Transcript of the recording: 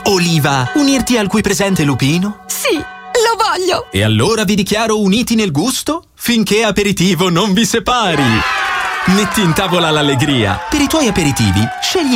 Oliva, unirti al qui presente lupino? Sì, lo voglio! E allora vi dichiaro uniti nel gusto finché aperitivo non vi separi. Metti in tavola l'allegria. Per i tuoi aperitivi, scegli